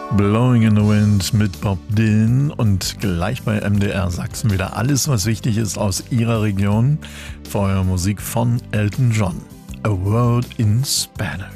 Blowing in the Wind mit Bob Dylan und gleich bei MDR Sachsen wieder alles, was wichtig ist aus Ihrer Region. Vorher Musik von Elton John. A Word in Spanish.